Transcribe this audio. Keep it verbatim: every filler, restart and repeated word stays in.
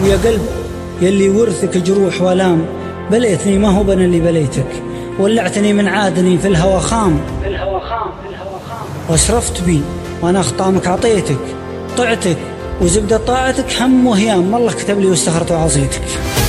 يا قلب يلي ورثك جروح والام، بليتني ما هو بنا اللي بليتك، ولعتني من عادني في الهوى خام، في الهوى خام في الهوى خام، واشرفت بي وانا خطامك عطيتك، طعتك وزبدة طاعتك هم وهيام، الله كتب لي واستخرت وعصيتك.